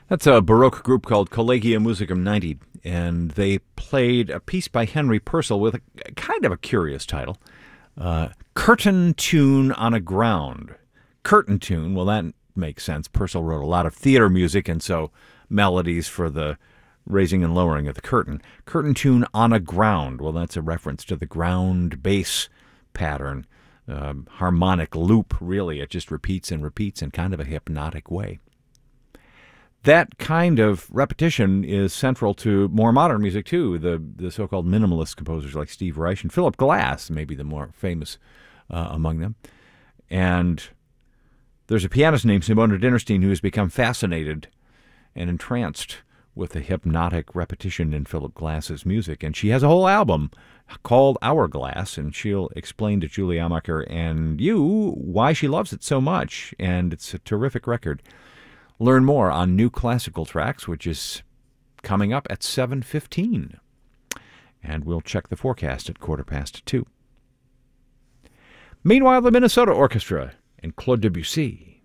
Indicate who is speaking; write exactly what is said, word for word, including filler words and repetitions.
Speaker 1: That's a Baroque group called Collegium Musicum ninety, and they played a piece by Henry Purcell with a kind of a curious title, uh, Curtain Tune on a Ground. Curtain tune, well, that makes sense. Purcell wrote a lot of theater music, and so melodies for the raising and lowering of the curtain. Curtain tune on a ground, well, that's a reference to the ground bass pattern. Uh, harmonic loop, really. It just repeats and repeats in kind of a hypnotic way. That kind of repetition is central to more modern music, too. The the so-called minimalist composers like Steve Reich and Philip Glass, maybe the more famous uh, among them. And there's a pianist named Simona Dinnerstein who has become fascinated and entranced with the hypnotic repetition in Philip Glass's music. And she has a whole album called Hourglass, and she'll explain to Julie Amacher and you why she loves it so much. And it's a terrific record. Learn more on New Classical Tracks, which is coming up at seven fifteen. And we'll check the forecast at quarter past two. Meanwhile, the Minnesota Orchestra and Claude Debussy.